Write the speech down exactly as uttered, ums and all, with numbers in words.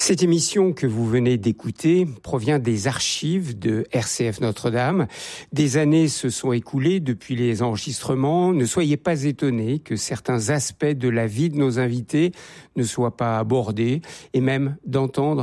Cette émission que vous venez d'écouter provient des archives de R C F Notre-Dame. Des années se sont écoulées depuis les enregistrements. Ne soyez pas étonnés que certains aspects de la vie de nos invités ne soient pas abordés et même d'entendre